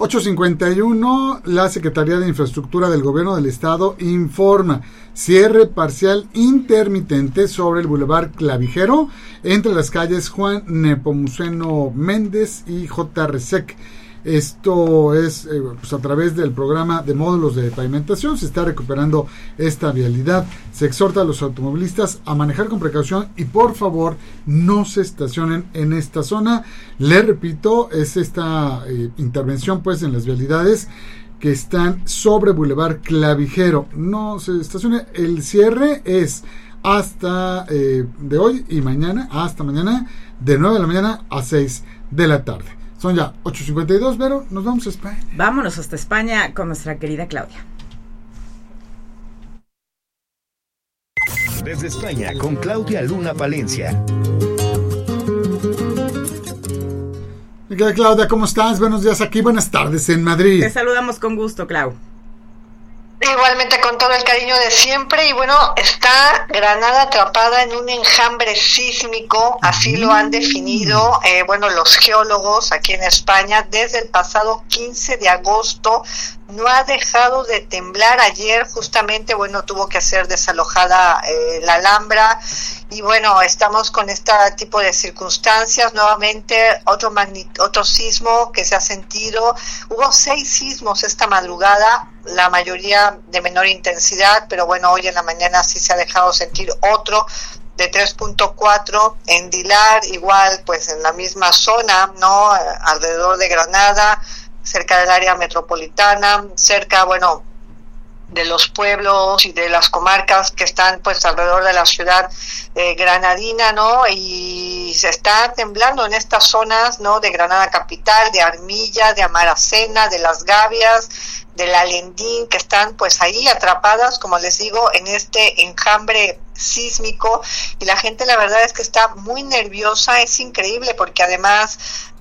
8:51, la Secretaría de Infraestructura del Gobierno del Estado informa cierre parcial intermitente sobre el Boulevard Clavijero entre las calles Juan Nepomuceno Méndez y J. Resec. Esto es pues a través del programa de módulos de pavimentación. Se está recuperando esta vialidad. Se exhorta a los automovilistas a manejar con precaución y por favor no se estacionen en esta zona. Le repito, es esta intervención pues en las vialidades que están sobre Boulevard Clavijero. No se estacione. El cierre es hasta de hoy y mañana, hasta mañana, de 9 de la mañana a 6 de la tarde. Son ya 8:52, Vero, nos vamos a España. Vámonos hasta España con nuestra querida Claudia. Desde España con Claudia Luna Palencia. Mi querida Claudia, ¿cómo estás? Buenos días aquí, buenas tardes en Madrid. Te saludamos con gusto, Clau. Igualmente con todo el cariño de siempre. Y bueno, está Granada atrapada en un enjambre sísmico, así lo han definido los geólogos aquí en España. Desde el pasado 15 de agosto no ha dejado de temblar. Ayer justamente, tuvo que ser desalojada la Alhambra. Y bueno, estamos con este tipo de circunstancias. Nuevamente otro sismo que se ha sentido. Hubo 6 sismos esta madrugada, la mayoría de menor intensidad, pero bueno, hoy en la mañana sí se ha dejado sentir otro de 3.4 en Dilar, igual pues en la misma zona, ¿no? Alrededor de Granada, cerca del área metropolitana, cerca, de los pueblos y de las comarcas que están pues alrededor de la ciudad granadina, ¿no? Y se está temblando en estas zonas, ¿no? De Granada capital, de Armilla, de Amaracena, de Las Gavias, del Alendín, que están pues ahí atrapadas, como les digo, en este enjambre sísmico. Y la gente, la verdad es que está muy nerviosa. Es increíble porque además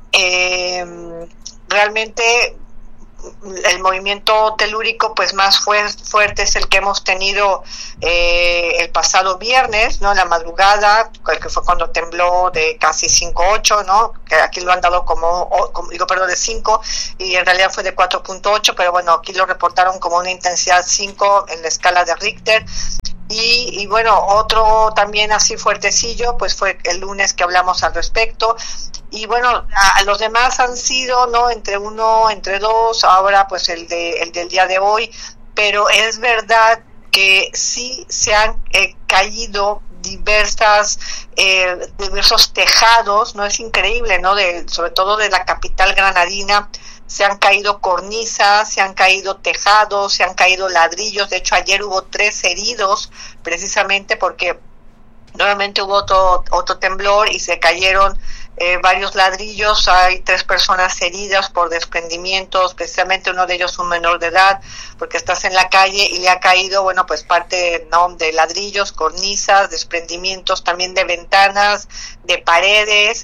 realmente el movimiento telúrico pues más fuerte es el que hemos tenido el pasado viernes, ¿no? La madrugada, que fue cuando tembló de casi 5.8, ¿no? Que aquí lo han dado de 5, y en realidad fue de 4.8, pero bueno, aquí lo reportaron como una intensidad 5 en la escala de Richter. Y otro también así fuertecillo, pues fue el lunes que hablamos al respecto. Y a los demás han sido, ¿no? Entre 1, entre 2, ahora pues el del día de hoy. Pero es verdad que sí se han caído diversos tejados, ¿no? Es increíble, ¿no? Sobre todo de la capital granadina. Se han caído cornisas, se han caído tejados, se han caído ladrillos. De hecho, ayer hubo 3 heridos, precisamente porque nuevamente hubo otro temblor y se cayeron varios ladrillos. Hay 3 personas heridas por desprendimientos, precisamente uno de ellos un menor de edad, porque estás en la calle y le ha caído, pues parte, ¿no? De ladrillos, cornisas, desprendimientos también de ventanas, de paredes.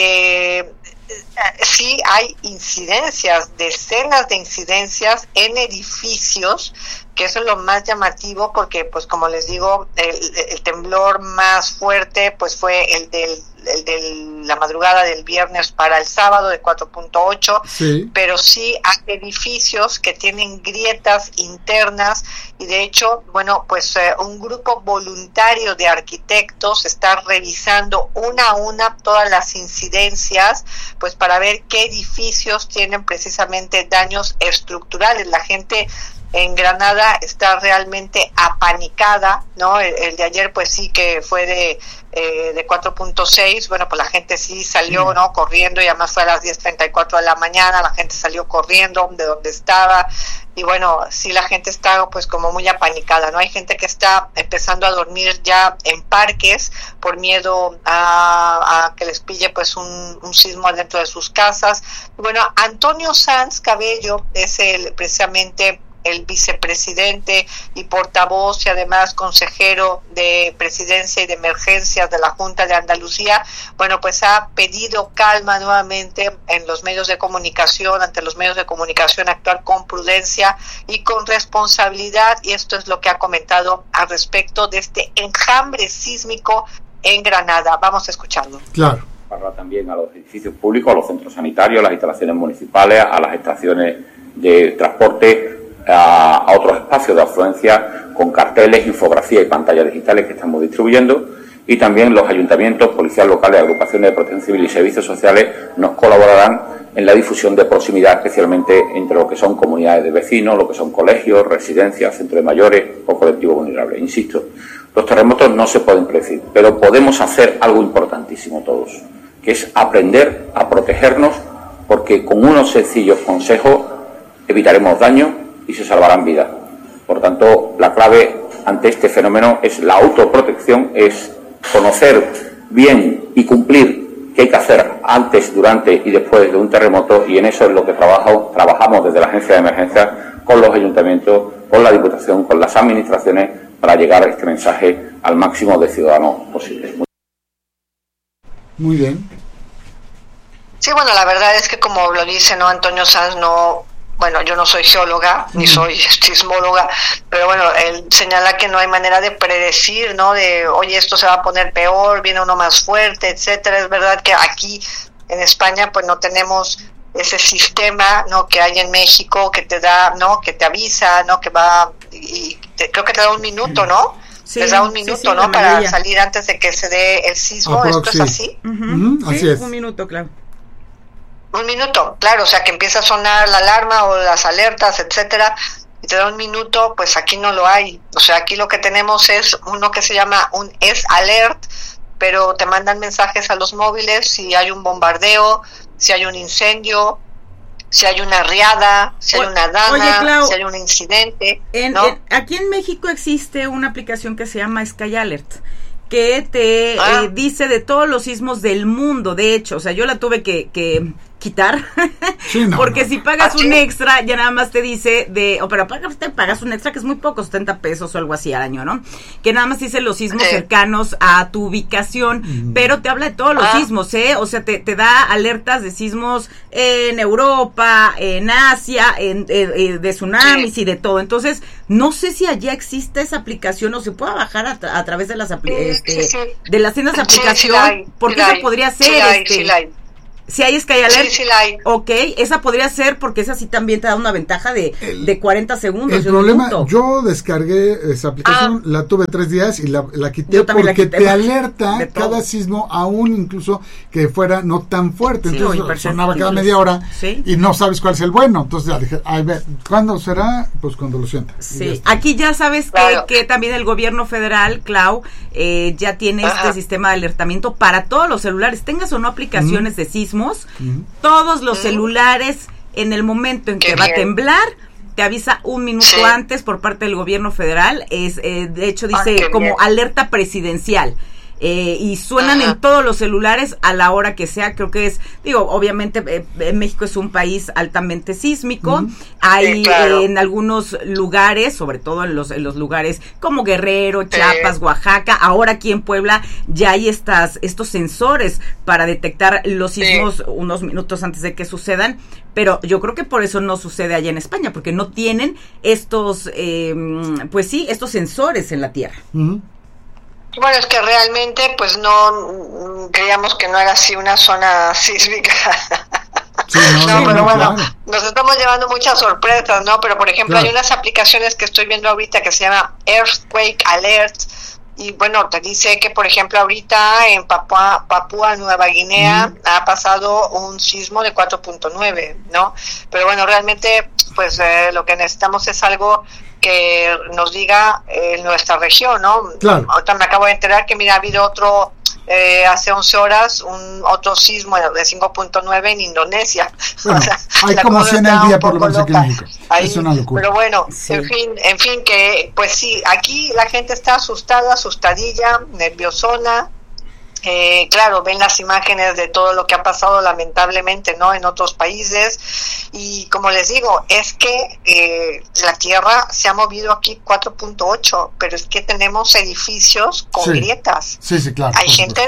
Sí hay incidencias, decenas de incidencias en edificios, que eso es lo más llamativo, porque pues como les digo, el temblor más fuerte pues fue el de la madrugada del viernes para el sábado de 4.8, sí. Pero sí hay edificios que tienen grietas internas, y de hecho, un grupo voluntario de arquitectos está revisando una a una todas las incidencias, pues para ver qué edificios tienen precisamente daños estructurales. La gente en Granada está realmente apanicada, ¿no? El de ayer pues sí que fue de 4.6, pues la gente sí salió, ¿no? Corriendo, y además fue a las 10:34 de la mañana, la gente salió corriendo de donde estaba, y sí la gente está pues como muy apanicada, ¿no? Hay gente que está empezando a dormir ya en parques por miedo a que les pille pues un sismo dentro de sus casas. Antonio Sanz Cabello es precisamente el vicepresidente y portavoz y además consejero de presidencia y de emergencias de la Junta de Andalucía, pues ha pedido calma nuevamente en los medios de comunicación, ante los medios de comunicación, actuar con prudencia y con responsabilidad, y esto es lo que ha comentado al respecto de este enjambre sísmico en Granada. Vamos a escucharlo. Claro. propagarla también a los edificios públicos, a los centros sanitarios, a las instalaciones municipales, a las estaciones de transporte, a otros espacios de afluencia con carteles, infografías y pantallas digitales que estamos distribuyendo, y también los ayuntamientos, policías locales, agrupaciones de protección civil y servicios sociales nos colaborarán en la difusión de proximidad, especialmente entre lo que son comunidades de vecinos, lo que son colegios, residencias, centros de mayores o colectivos vulnerables. Insisto, los terremotos no se pueden predecir, pero podemos hacer algo importantísimo todos, que es aprender a protegernos, porque con unos sencillos consejos evitaremos daños y se salvarán vidas. Por tanto, la clave ante este fenómeno es la autoprotección, es conocer bien y cumplir qué hay que hacer antes, durante y después de un terremoto, y en eso es lo que trabajamos desde la Agencia de Emergencia con los ayuntamientos, con la Diputación, con las administraciones, para llegar a este mensaje al máximo de ciudadanos posible. Muy bien. Sí, bueno, la verdad es que como lo dice, ¿no?, Antonio Sanz, bueno, yo no soy geóloga, ni soy sismóloga, pero bueno, él señala que no hay manera de predecir, ¿no?, de, oye, esto se va a poner peor, viene uno más fuerte, etcétera. Es verdad que aquí en España pues no tenemos ese sistema, ¿no?, que hay en México, que te da, ¿no?, que te avisa, ¿no?, que va, creo que te da un minuto, ¿no? Sí, les da un minuto, ¿no?, para salir antes de que se dé el sismo. ¿Esto es así? Así es. Un minuto, claro. Un minuto, claro, o sea, que empieza a sonar la alarma o las alertas, etcétera, y te da un minuto. Pues aquí no lo hay. O sea, aquí lo que tenemos es uno que se llama un S-Alert, pero te mandan mensajes a los móviles si hay un bombardeo, si hay un incendio, si hay una riada, si hay una dana, oye, Clau, si hay un incidente, aquí en México existe una aplicación que se llama Sky Alert, que te dice de todos los sismos del mundo. De hecho, o sea, yo la tuve que quitar, sí, porque si pagas un extra, ya nada más te dice pero pagas un extra que es muy poco, 70 pesos o algo así al año, ¿no? Que nada más dice los sismos cercanos a tu ubicación, pero te habla de todos los sismos, o sea, te da alertas de sismos en Europa, en Asia, de tsunamis y de todo. Entonces, no sé si allá existe esa aplicación o se pueda bajar a través de las de las tiendas de aplicación, porque esa podría ser si hay Sky Alert, sí la hay. Ok, esa podría ser, porque esa sí también te da una ventaja de 40 segundos. El problema, yo descargué esa aplicación, la tuve 3 días y la quité porque te alerta cada sismo, aún incluso que fuera no tan fuerte. Entonces sonaba cada media hora y no sabes cuál es el bueno. Entonces ya dije, a ver, ¿cuándo será? Pues cuando lo sientas. Sí, aquí ya sabes que también el gobierno federal, Clau, ya tiene este sistema de alertamiento para todos los celulares, tengas o no aplicaciones de sismo. Todos los celulares, en el momento en que va a temblar, te avisa un minuto antes por parte del gobierno federal. De hecho dice como alerta presidencial. Y suenan en todos los celulares a la hora que sea. Creo que obviamente México es un país altamente sísmico. Hay en algunos lugares, sobre todo en los lugares como Guerrero, Chiapas, Oaxaca, ahora aquí en Puebla ya hay estos sensores para detectar los sismos unos minutos antes de que sucedan. Pero yo creo que por eso no sucede allá en España, porque no tienen estos estos sensores en la tierra. Bueno, es que realmente pues no creíamos que no era así una zona sísmica. Sí, pero bueno, nos estamos llevando muchas sorpresas, ¿no? Pero por ejemplo hay unas aplicaciones que estoy viendo ahorita que se llama Earthquake Alert, y bueno, te dice que por ejemplo ahorita en Papúa Nueva Guinea ha pasado un sismo de 4.9, ¿no? Pero bueno, realmente pues lo que necesitamos es algo que nos diga en nuestra región, ¿no? Claro. Ahorita me acabo de enterar que ha habido otro hace 11 horas otro sismo de 5.9 en Indonesia. Bueno, hay como 100 al día por lo menos aquí en México. Es una locura. Pero bueno, en fin, que pues sí, aquí la gente está asustadilla, nerviosona. Claro, ven las imágenes de todo lo que ha pasado lamentablemente, ¿no?, en otros países, y como les digo, es que la tierra se ha movido aquí 4.8, pero es que tenemos edificios con grietas. Sí, claro. Hay gente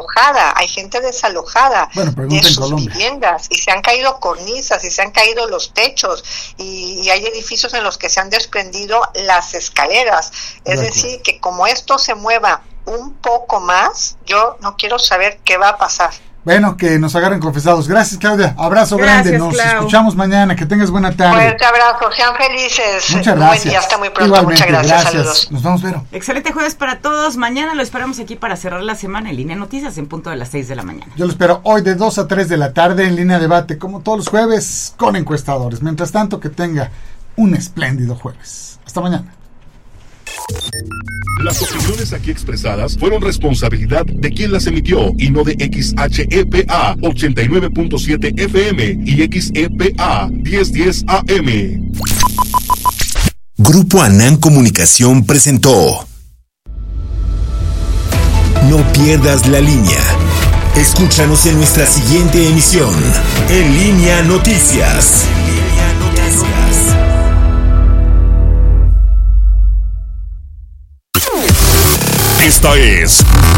desalojada de sus viviendas, y se han caído cornisas y se han caído los techos, y hay edificios en los que se han desprendido las escaleras. Es decir, que como esto se mueva un poco más, yo no quiero saber qué va a pasar. Bueno, que nos agarren confesados. Gracias, Claudia. Abrazo grande. Nos escuchamos mañana. Que tengas buena tarde. Fuerte abrazo. Sean felices. Muchas gracias. Buen día. Hasta muy pronto. Igualmente, muchas gracias. Saludos. Nos vemos, Vero. Excelente jueves para todos. Mañana lo esperamos aquí para cerrar la semana en Línea Noticias en punto de las 6 de la mañana. Yo lo espero hoy de 2 a 3 de la tarde en Línea Debate, como todos los jueves, con encuestadores. Mientras tanto, que tenga un espléndido jueves. Hasta mañana. Las opiniones aquí expresadas fueron responsabilidad de quien las emitió y no de XHEPA 89.7 FM y XEPA 1010 AM. Grupo Anán Comunicación presentó No pierdas la línea. Escúchanos en nuestra siguiente emisión, En Línea Noticias. Esta es